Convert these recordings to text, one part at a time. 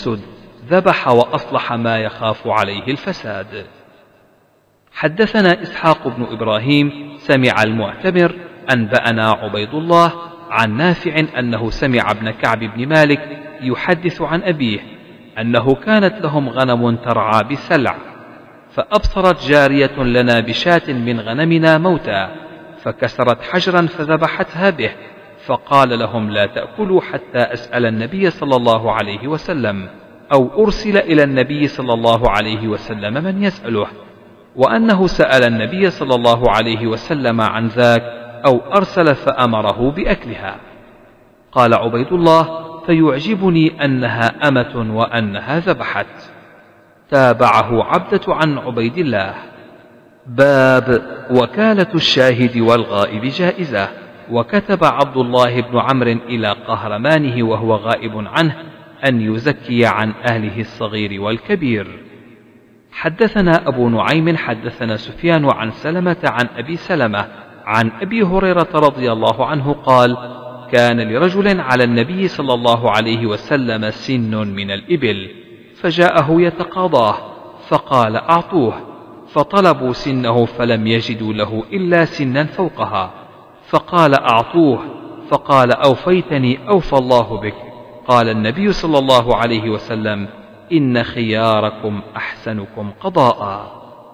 يفسد ذبح وأصلح ما يخاف عليه الفساد. حدثنا إسحاق بن إبراهيم سمع المعتمر أنبأنا عبيد الله عن نافع أنه سمع ابن كعب بن مالك يحدث عن أبيه أنه كانت لهم غنم ترعى بسلع، فأبصرت جارية لنا بشاة من غنمنا موتى، فكسرت حجرا فذبحتها به، فقال لهم لا تأكلوا حتى أسأل النبي صلى الله عليه وسلم، أو أرسل إلى النبي صلى الله عليه وسلم من يسأله، وأنه سأل النبي صلى الله عليه وسلم عن ذاك أو أرسل فأمره بأكلها. قال عبيد الله: فيعجبني أنها أمة وأنها ذبحت. تابعه عبدة عن عبيد الله. باب وكالة الشاهد والغائب جائزة. وكتب عبد الله بن عمرو إلى قهرمانه وهو غائب عنه أن يزكي عن أهله الصغير والكبير. حدثنا أبو نعيم حدثنا سفيان عن سلمة عن أبي سلمة عن أبي هريرة رضي الله عنه قال: كان لرجل على النبي صلى الله عليه وسلم سن من الإبل، فجاءه يتقاضاه، فقال: أعطوه. فطلبوا سنه فلم يجدوا له إلا سنا فوقها، فقال: أعطوه. فقال: أوفيتني أوفى الله بك. قال النبي صلى الله عليه وسلم: إن خياركم أحسنكم قضاء.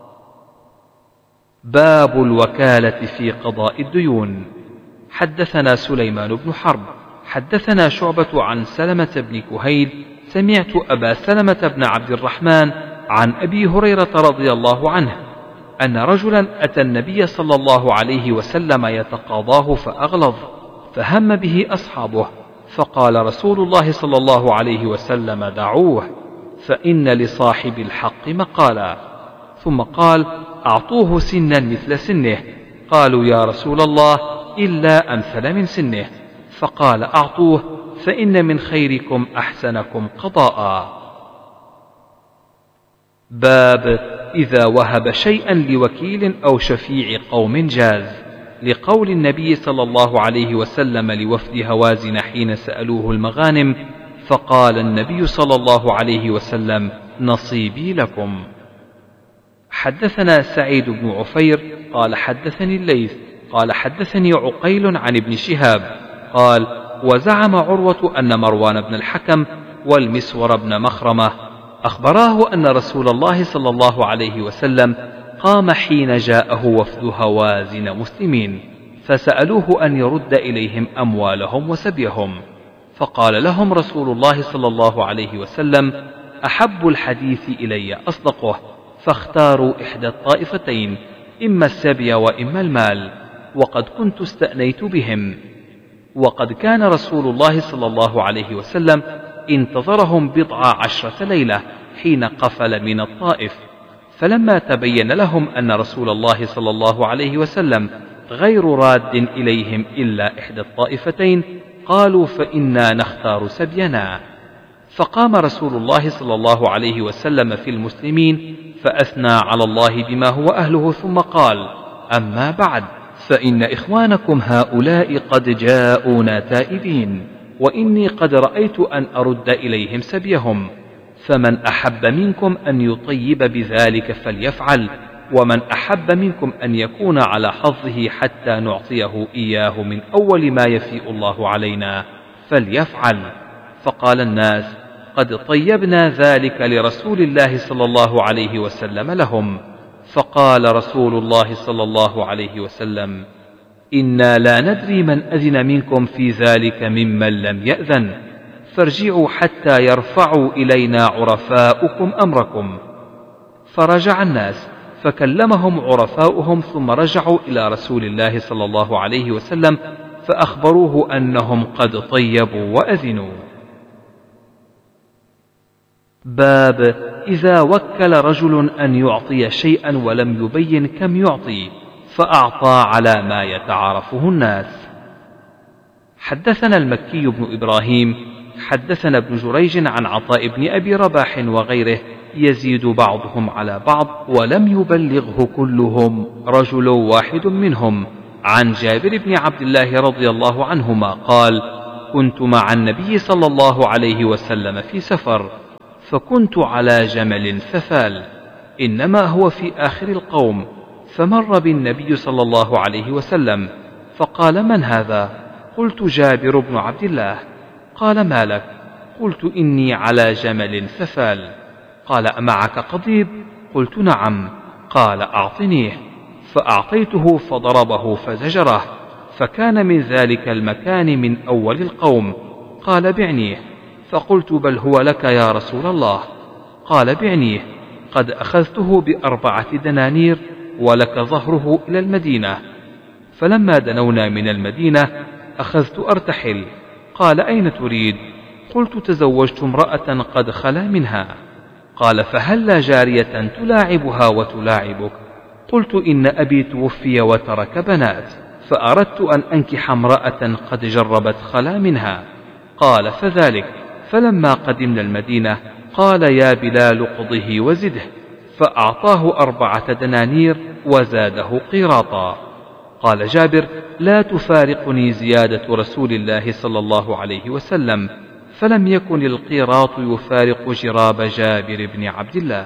باب الوكالة في قضاء الديون. حدثنا سليمان بن حرب حدثنا شعبة عن سلمة بن كهيل سمعت أبا سلمة بن عبد الرحمن عن أبي هريرة رضي الله عنه أن رجلا أتى النبي صلى الله عليه وسلم يتقاضاه فأغلظ، فهم به أصحابه، فقال رسول الله صلى الله عليه وسلم: دعوه، فإن لصاحب الحق مقالا. ثم قال: أعطوه سنا مثل سنه. قالوا: يا رسول الله، إلا أمثل من سنه. فقال: أعطوه، فإن من خيركم أحسنكم قضاء. باب إذا وهب شيئا لوكيل أو شفيع قوم جاز، لقول النبي صلى الله عليه وسلم لوفد هوازن حين سألوه المغانم، فقال النبي صلى الله عليه وسلم: نصيبي لكم. حدثنا سعيد بن عفير قال حدثني الليث قال حدثني عقيل عن ابن شهاب قال: وزعم عروة أن مروان بن الحكم والمسور بن مخرمة أخبراه أن رسول الله صلى الله عليه وسلم قام حين جاءه وفد هوازن مسلمين، فسألوه أن يرد إليهم أموالهم وسبيهم، فقال لهم رسول الله صلى الله عليه وسلم: أحب الحديث إلي أصدقه، فاختاروا إحدى الطائفتين، إما السبي وإما المال، وقد كنت استأنيت بهم. وقد كان رسول الله صلى الله عليه وسلم انتظرهم 14 ليلة حين قفل من الطائف، فلما تبين لهم أن رسول الله صلى الله عليه وسلم غير راد إليهم إلا إحدى الطائفتين، قالوا: فإنا نختار سبينا. فقام رسول الله صلى الله عليه وسلم في المسلمين فأثنى على الله بما هو أهله، ثم قال: أما بعد، فإن إخوانكم هؤلاء قد جاءونا تائبين، وإني قد رأيت أن أرد إليهم سبيهم، فمن أحب منكم أن يطيب بذلك فليفعل، ومن أحب منكم أن يكون على حظه حتى نعطيه إياه من أول ما يفيء الله علينا فليفعل. فقال الناس: قد طيبنا ذلك لرسول الله صلى الله عليه وسلم لهم. فقال رسول الله صلى الله عليه وسلم: إنا لا ندري من أذن منكم في ذلك ممن لم يأذن، فارجعوا حتى يرفعوا إلينا عرفاؤكم أمركم. فرجع الناس فكلمهم عرفاؤهم، ثم رجعوا إلى رسول الله صلى الله عليه وسلم فأخبروه أنهم قد طيبوا وأذنوا. باب إذا وكل رجل أن يعطي شيئا ولم يبين كم يعطي، فأعطى على ما يتعارفه الناس. حدثنا المكي بن إبراهيم حدثنا ابن جريج عن عطاء بن أبي رباح وغيره يزيد بعضهم على بعض، ولم يبلغه كلهم، رجل واحد منهم، عن جابر بن عبد الله رضي الله عنهما قال: كنت مع النبي صلى الله عليه وسلم في سفر، فكنت على جمل ففال، إنما هو في آخر القوم، فمر بالنبي صلى الله عليه وسلم فقال: من هذا؟ قلت: جابر بن عبد الله. قال: ما لك؟ قلت: إني على جمل ففال. قال: أمعك قضيب؟ قلت: نعم. قال: أعطنيه. فأعطيته فضربه فزجره، فكان من ذلك المكان من أول القوم. قال: بعنيه. فقلت: بل هو لك يا رسول الله. قال: بعنيه، قد أخذته ب4 دنانير ولك ظهره إلى المدينة. فلما دنونا من المدينة أخذت أرتحل. قال: أين تريد؟ قلت: تزوجت امرأة قد خلا منها. قال: فهلا جارية تلاعبها وتلاعبك؟ قلت: إن أبي توفي وترك بنات، فأردت أن أنكح امرأة قد جربت خلا منها. قال: فذلك. فلما قدمنا المدينة قال: يا بلال قضه وزده، فأعطاه 4 دنانير وزاده قيراطا. قال جابر: لا تفارقني زيادة رسول الله صلى الله عليه وسلم، فلم يكن القيراط يفارق جراب جابر بن عبد الله.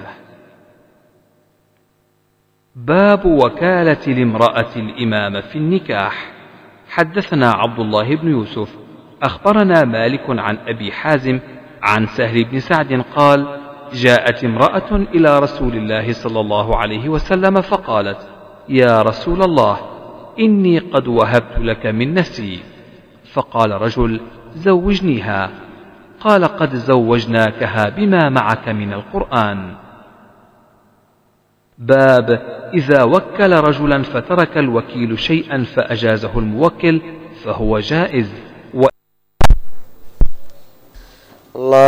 باب وكالة الامرأة الإمام في النكاح. حدثنا عبد الله بن يوسف أخبرنا مالك عن أبي حازم عن سهل بن سعد قال: جاءت امرأة إلى رسول الله صلى الله عليه وسلم فقالت: يا رسول الله، إني قد وهبت لك من نفسي. فقال رجل: زوجنيها. قال: قد زوجناكها بما معك من القرآن. باب إذا وكل رجلا فترك الوكيل شيئا فأجازه الموكل فهو جائز.